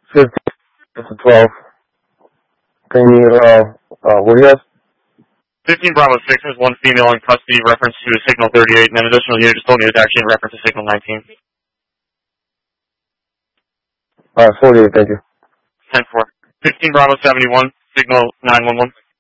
15, 12. Can you, what do you have? 15 Bravo 6 is one female in custody, reference to signal 38, and an additional unit just told me it's actually in reference to signal 19. 48, thank you. 10-4. 15 Bravo 71, signal 911.